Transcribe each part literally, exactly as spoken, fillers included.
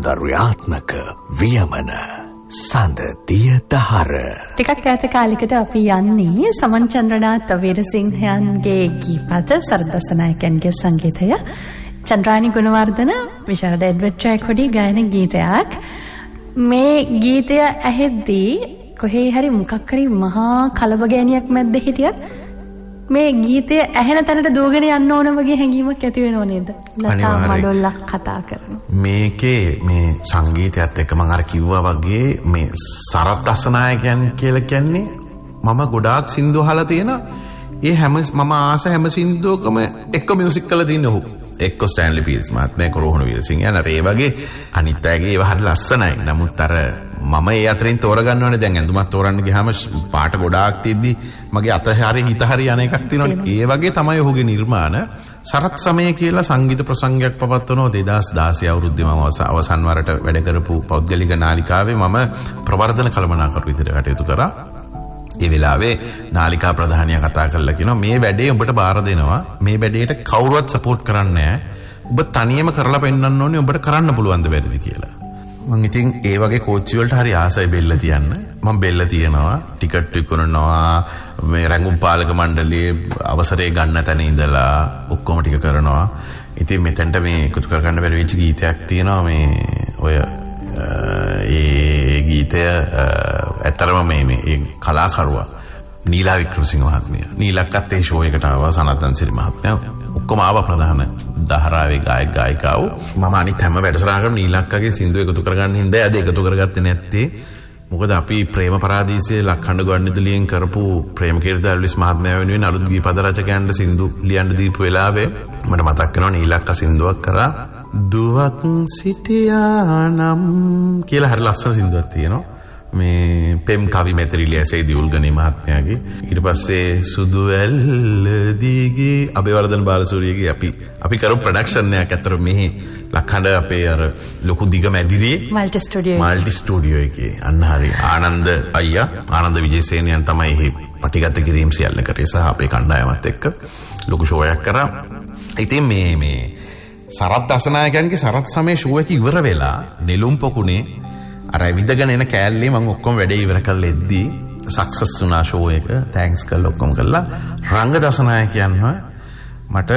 සෞන්දර්යාත්මක වියමන සඳ දිය දහර. ටිකක් ඈත කාලෙකට අපි යන්නේ සමන් චන්ද්‍රනාත් වීරසිංහයන්ගේ ගීපද සරදසනායකයන්ගේ සංගීතය චන්ද්‍රානි ගුණවර්ධන විශාරද එඩ්වඩ් චෑකොඩි ගායන ගීතයක්. මේ ගීතය ඇහෙද්දී කොහේ හරි මොකක් හරි මහා කලබගෑනියක් මැද්ද හිටියත් මේ ගීතය ඇහෙන තැනට දූගෙන යන්න ඕන වගේ හැඟීමක් ඇති වෙනව නේද? ලතා මඩොල්ලා කතා කරන මේකේ මේ සංගීතයත් එක්ක මම අර කිව්වා වගේ මේ සරත් දසනායකයන් කියලා කියන්නේ මම ගොඩාක් සින්දු අහලා තියෙන ඒ හැම මම ආස හැම සින්දුවකම එක්ක මියුසික් කරලා තියෙන ඔහු එක්ක ස්ටැන්ලි පීල්ස් මහත්මයා කරෝහණ වීරසිංහ යන ඒ වගේ අනිත් අයගේ ඒවා හරි ලස්සනයි. නමුත් අර මම ඒ අතරින් තෝරගන්න ඕනේ. දැන් ඇඳුමක් තෝරන්න ගියාම පාට ගොඩාක් තියෙද්දි මගේ අත හරි හිත හරි යන එකක් තියෙනවනේ. ඒ වගේ තමයි ඔහුගේ නිර්මාණ. සරත් සමය කියලා සංගීත ප්‍රසංගයක් පවත්වනවා දෙදාස් දාසය අවුරුද්දේ මම අවසන් වරට වැඩ කරපු පෞද්ගලික නාලිකාවේ මම ප්‍රවර්ධන කළමනාකරු විදිහට කටයුතු කරා. ඒ වෙලාවේ නාලිකා ප්‍රධානියා කතා කරලා කියනවා මේ වැඩේ උඹට බාර දෙනවා. මේ වැඩේට කවුරුවත් සපෝට් කරන්නේ නැහැ. ඔබ තනියම කරලා පෙන්නන්න ඕනේ ඔබට කරන්න පුළුවන් ද බැරිද කියලා. මං ඉතින් ඒ වගේ කෝච්චි වලට හරි ආසයි බෙල්ල තියන්න. මම බෙල්ල තියනවා, ටිකට් විකුණනවා, මේ රැඟුම් පාලක මණ්ඩලයේ අවසරය ගන්න තැන ඉඳලා ඔක්කොම ටික කරනවා. ඉතින් මෙතෙන්ට මේ එකතු කරගන්න බැරි වෙච්ච ගීතයක් තියෙනවා මේ ඔය ඒ ගීතය ඇත්තරම මේ මේ කලාකරුවා නීලා වික්‍රමසිංහ මහත්මිය. නීලක්කත් ඒ ෂෝ එකට ආවා සනත්යන් සිරි මහත්මයා. ඔක්කොම ආවා ප්‍රධාන දහරාවේ ගායක ගායිකාවෝ. මම අනිත් හැම වැඩසටහනකම නීලක්කගේ සින්දු එකතු කරගන්න හින්දා අද එකතු කරගත්තේ නැත්තේ. මොකද අපි ප්‍රේම පරාදීසයේ ලක්ඛණ්ඩ ගුවන්විදුලියෙන් කරපු ප්‍රේමකීර්ති ඇල්විස් මහත්මයා වෙනුවෙන් අලුත් ගීත පද රචකයන්ට සින්දු ලියන්න දීපු වෙලාවේ මට මතක් වෙනවා නීලක්ක සින්දුවක් කරා දුවක් සිටියානම් කියලා හරි ලස්සන සින්දුවක් තියෙනවා. මේ පෙම් කවි මෙතරිලි ඇසේ දියුල්ගනේ මහත්මයාගේ. ඊට පස්සේ සුදු ඇල්ල දිගේ අබේවර්ධන බාලසූරියගේ අපි අපි කරපු ප්‍රොඩක්ෂන් එකක් අතර මෙහි ලක්ඛණ්ඩ අපේ අර ලොකු දිග මැදිරියේ මල්ටි ස්ටුඩියෝ මල්ටි ස්ටුඩියෝ එකේ අන්න හරි ආනන්ද අයියා ආනන්ද විජේසේනයන් තමයි එහි පටිගත කිරීම සියල්ල කරේ සහ අපේ කණ්ඩායමත් එක්ක ලොකු ෂෝ එකක් කරා. ඉතින් මේ මේ සරත් දසනායකයන්ගේ සරත් සමය ෂෝ එක ඉවර වෙලා නෙළුම් පොකුණේ අර විදගෙන එන කෑල්ලේ මම ඔක්කොම වැඩේ ඉවර කරලා එද්දී සක්සස් වුණා ෂෝ එක. තෑන්ක්ස් කරලා ඔක්කොම කරලා රංග දසනායකයන්ව මට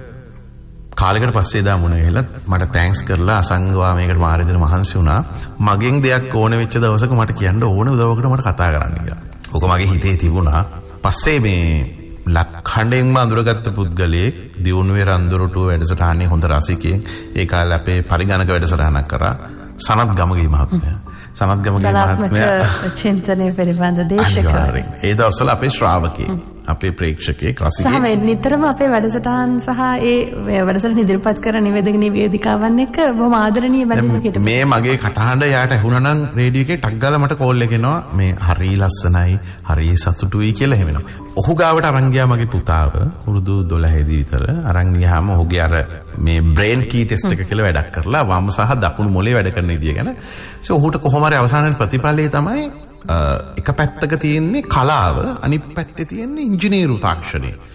කාලෙකට පස්සේ දා මුණ ගහලා මට තෑන්ක්ස් කරලා අසංගවා මේකට මාරේදෙන මහන්සි වුණා. මගෙන් දෙයක් ඕන වෙච්ච දවසක මට කියන්න ඕන උදව්වකට මට කතා කරන්න කියලා. ඔක මගේ හිතේ තිබුණා. පස්සේ මේ ලක්ඛණ්ඩෙන්ම අඳුරගත්ත පුද්ගලයෙක් දියුණුවේ රන්දොරටුව වැඩසටහනේ හොඳ රසිකයෙක්. ඒ කාලේ අපේ පරිගණක වැඩසටහනක් කරා සනත් ගමගේ මහත්මයා. සනත් ගමගේ මහත්මයා චින්තනයේ පිළිබඳ දේශකවරයෙක්. ඒ දවස්වල අපේ ශ්‍රාවකයෙක්, අපේ ප්‍රේක්ෂකයෙක්, රසිකයෙක්. සහ නිතරම අපේ වැඩසටහන් සහ ඒ වැඩසටහන ඉදිරිපත් කරන නිවේදක නිවේදිකාවන් එක්ක බොහොම ආදරණීය බැඳීමකට. මේ මගේ කටහඬ යාට ඇහුණා නම් රේඩියෝ එකේ ටක් ගාලා මට කෝල් එක එනවා මේ හරි ලස්සනයි, හරි සතුටුයි කියලා එහෙම වෙනවා. ඔහු ගාවට අරන් ගියා මගේ පුතාව වරුදු දොළහේ දී විතර. අරන් ගියාම ඔහුගේ අර මේ බ්‍රේන් කී ටෙස්ට් එක කියලා වැඩක් කරලා වම් සහ දකුණු මොලේ වැඩ කරන විදිය ගැන. ඒ ඔහුට කොහොම හරි අවසානයේ ප්‍රතිඵලය තමයි එක පැත්තක තියෙන්නේ කලාව, අනිත් පැත්තේ තියෙන්නේ ඉංජිනේරු තාක්ෂණය.